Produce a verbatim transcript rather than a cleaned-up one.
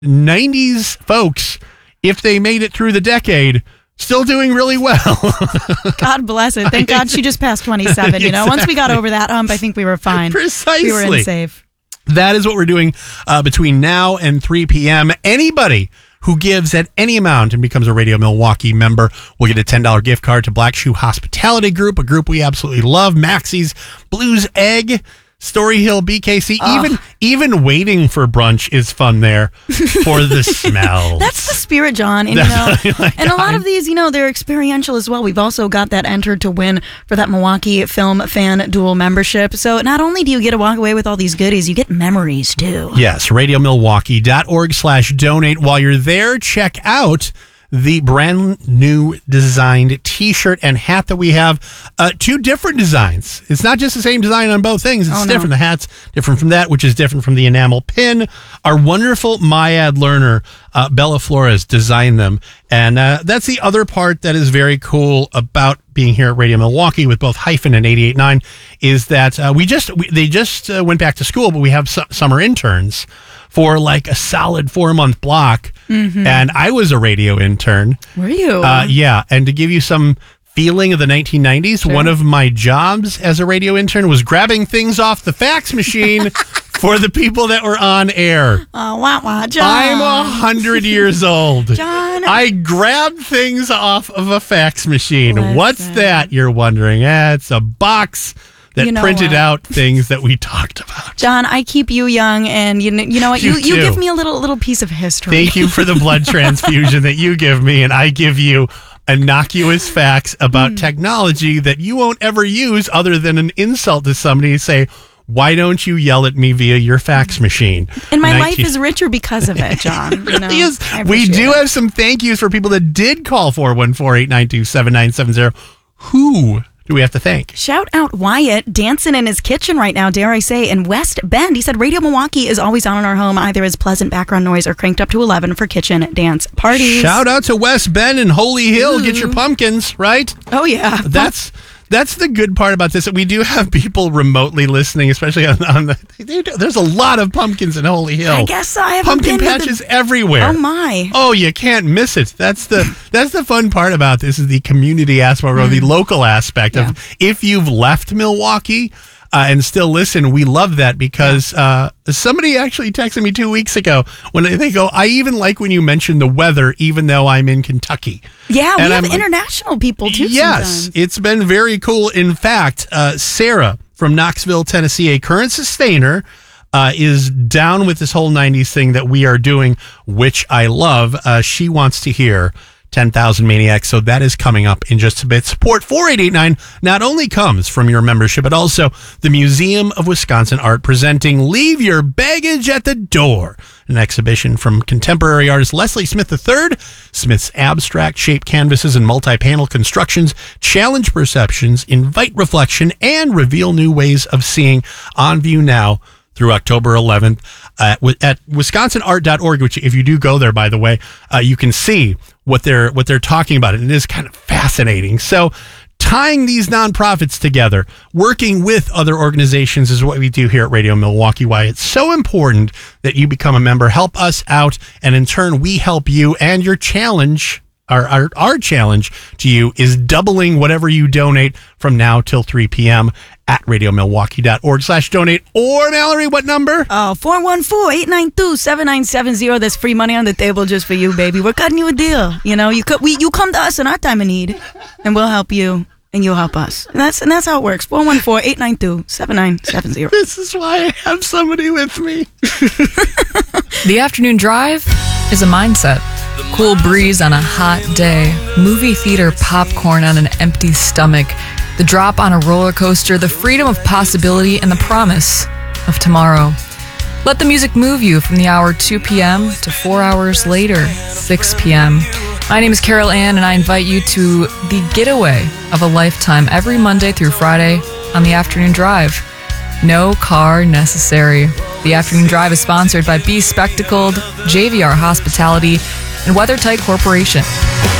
nineties folks, if they made it through the decade, still doing really well. God bless it. Thank God she just passed twenty-seven. You know, Exactly. Once we got over that hump, I think we were fine. Precisely. We were in safe. That is what we're doing uh, between now and three p.m. Anybody who gives at any amount and becomes a Radio Milwaukee member will get a ten dollars gift card to Black Shoe Hospitality Group, a group we absolutely love. Maxie's Blues Egg, Story Hill B K C. Oh. Even even waiting for brunch is fun there for the smells. That's the spirit, John. And, you know, Like and a lot I'm- of these, you know, they're experiential as well. We've also got that entered to win for that Milwaukee Film Fan Dual membership. So not only do you get to walk away with all these goodies, you get memories too. Yes, radio milwaukee dot org slash donate. While you're there, check out the brand new designed t-shirt and hat that we have. Uh, two different designs. It's not just the same design on both things. It's Oh, no. different. The hat's different from that, which is different from the enamel pin. Our wonderful MyAd learner, uh, Bella Flores, designed them. And uh, that's the other part that is very cool about being here at Radio Milwaukee with both Hyphen and eighty-eight point nine is that uh, we just we, they just uh, went back to school, but we have su- summer interns for like a solid four month block. Mm-hmm. And I was a radio intern. Were you? Uh, yeah. And to give you some feeling of the nineteen nineties, Sure. one of my jobs as a radio intern was grabbing things off the fax machine for the people that were on air. Oh, wah, wah, John. I'm a hundred years old. John. I grabbed things off of a fax machine. Listen. What's that? You're wondering. Eh, it's a box that You know printed what? out things that we talked about. John, I keep you young, and you kn- you know what? You You you do. give me a little little piece of history. Thank you for the blood transfusion that you give me, and I give you innocuous facts about technology that you won't ever use other than an insult to somebody. Say, why don't you yell at me via your fax machine? And my nineteen life is richer because of it, John. You know, Really is. I We appreciate do it. have some thank yous for people that did call four one four, eight nine two, seven nine seven zero. Who do we have to thank? Shout out Wyatt, dancing in his kitchen right now, dare I say, in West Bend. He said Radio Milwaukee is always on in our home, either as pleasant background noise or cranked up to eleven for kitchen dance parties. Shout out to West Bend and Holy Hill. Get your pumpkins, right? Oh, yeah. That's that's the good part about this. We do have people remotely listening, especially on, on the. They do, there's a lot of pumpkins in Holy Hill. I guess I haven't Pumpkin been to the- patches everywhere. Oh, my. Oh, you can't miss it. That's the that's the fun part about this is the community aspect or the local aspect Yeah. of if you've left Milwaukee uh, and still listen, we love that because uh, somebody actually texted me two weeks ago when they, they go, I even like when you mention the weather, even though I'm in Kentucky. Yeah, we And have I'm like, international people, too, Yes, sometimes. it's been very cool. In fact, uh, Sarah from Knoxville, Tennessee, a current sustainer, uh, is down with this whole nineties thing that we are doing, which I love. Uh, she wants to hear ten thousand Maniacs, so that is coming up in just a bit. Support for eight eight nine not only comes from your membership, but also the Museum of Wisconsin Art presenting Leave Your Baggage at the Door, an exhibition from contemporary artist Leslie Smith the third. Smith's abstract shape canvases and multi-panel constructions challenge perceptions, invite reflection, and reveal new ways of seeing. On view now through October eleventh uh, at wisconsin art dot org, which if you do go there, by the way, uh, you can see what they're what they're talking about. And it is kind of fascinating. So tying these nonprofits together, working with other organizations is what we do here at Radio Milwaukee. Why it's so important that you become a member, help us out, and in turn, we help you. And your challenge, our, our, our challenge to you is doubling whatever you donate from now till three p.m. at radio milwaukee dot org slash donate. Or, Mallory, what number? Oh, four one four, eight nine two, seven nine seven zero. There's free money on the table just for you, baby. We're cutting you a deal. You know, you could, we, you come to us in our time of need, and we'll help you, and you'll help us. And that's and that's how it works. four one four, eight nine two, seven nine seven zero. This is why I have somebody with me. The afternoon drive is a mindset. Cool breeze on a hot day, movie theater popcorn on an empty stomach, the drop on a roller coaster, the freedom of possibility, and the promise of tomorrow. Let the music move you from the hour two p.m. to four hours later, six p.m. My name is Carol Ann, and I invite you to the getaway of a lifetime every Monday through Friday on the afternoon drive. No car necessary. The afternoon drive is sponsored by Be Spectacled, J V R Hospitality, and WeatherTight Corporation.